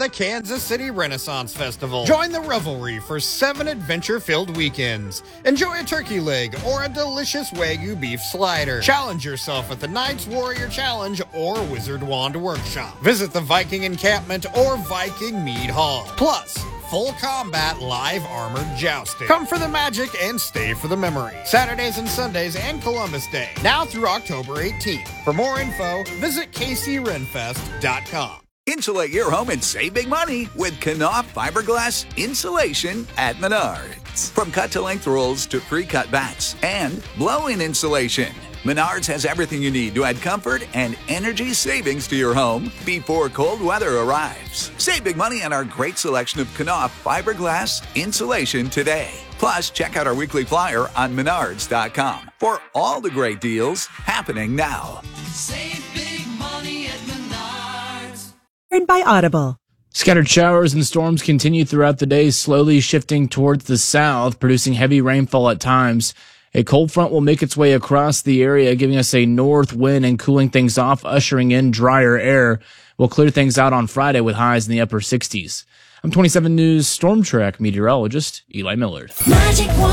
the Kansas City Renaissance Festival. Join the revelry for 7 adventure-filled weekends. Enjoy a turkey leg or a delicious Wagyu beef slider. Challenge yourself at the Knights Warrior Challenge or Wizard Wand Workshop. Visit the Viking Encampment or Viking Mead Hall. Plus, full combat live armored jousting. Come for the magic and stay for the memory. Saturdays and Sundays and Columbus Day. Now through October 18th. For more info, visit kcrenfest.com. Insulate your home and save big money with Knauf fiberglass insulation at Menards. From cut-to-length rolls to pre-cut bats and blow-in insulation, Menards has everything you need to add comfort and energy savings to your home before cold weather arrives. Save big money on our great selection of Knauf fiberglass insulation today. Plus, check out our weekly flyer on Menards.com for all the great deals happening now. Save big money at Menards. By Audible. Scattered showers and storms continue throughout the day, slowly shifting towards the south, producing heavy rainfall at times. A cold front will make its way across the area, giving us a north wind and cooling things off, ushering in drier air. We'll clear things out on Friday with highs in the upper 60s. I'm 27 News Storm Track meteorologist Eli Millard. Magic 1